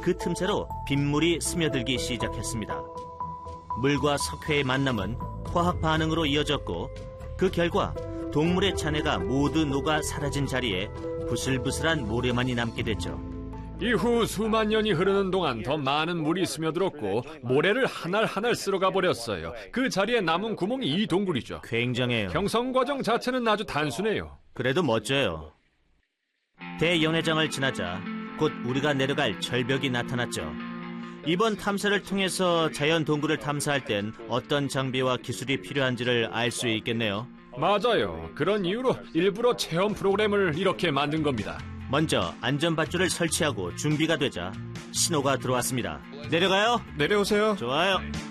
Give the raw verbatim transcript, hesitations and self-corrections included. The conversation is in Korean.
그 틈새로 빗물이 스며들기 시작했습니다. 물과 석회의 만남은 화학 반응으로 이어졌고 그 결과 동물의 잔해가 모두 녹아 사라진 자리에 부슬부슬한 모래만이 남게 됐죠. 이후 수만 년이 흐르는 동안 더 많은 물이 스며들었고 모래를 하날 하날 쓸어가 버렸어요. 그 자리에 남은 구멍이 이 동굴이죠. 굉장해요. 형성 과정 자체는 아주 단순해요. 그래도 멋져요. 대연회장을 지나자 곧 우리가 내려갈 절벽이 나타났죠. 이번 탐사를 통해서 자연 동굴을 탐사할 땐 어떤 장비와 기술이 필요한지를 알 수 있겠네요. 맞아요. 그런 이유로 일부러 체험 프로그램을 이렇게 만든 겁니다. 먼저 안전밧줄을 설치하고 준비가 되자 신호가 들어왔습니다. 내려가요? 내려오세요. 좋아요.